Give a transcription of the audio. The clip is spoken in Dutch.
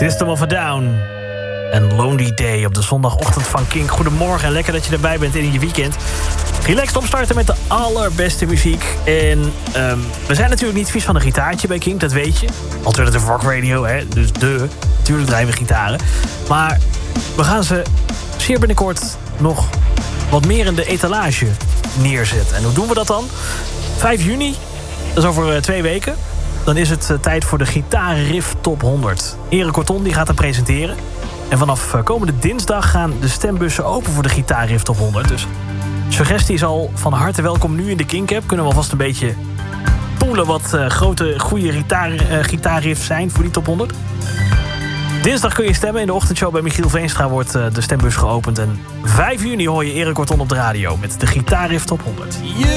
System of a Down en Lonely Day op de zondagochtend van Kink. Goedemorgen en lekker dat je erbij bent in je weekend. Relaxed opstarten met de allerbeste muziek. En we zijn natuurlijk niet vies van een gitaartje bij Kink, dat weet je. Alternative Rock Radio, hè, dus natuurlijk draaien we gitaren. Maar we gaan ze zeer binnenkort nog wat meer in de etalage neerzetten. En hoe doen we dat dan? 5 juni, dat is over 2 weken. Dan is het tijd voor de Gitaarriff Top 100. Erik Corton die gaat hem presenteren. En vanaf komende dinsdag gaan de stembussen open voor de Gitaarriff Top 100. Dus suggestie is al van harte welkom nu in de Kink-app. Kunnen we alvast een beetje poelen wat grote, goede gitaarriffs zijn voor die Top 100. Dinsdag kun je stemmen. In de ochtendshow bij Michiel Veenstra wordt de stembus geopend. En 5 juni hoor je Erik Corton op de radio met de Gitaarriff Top 100.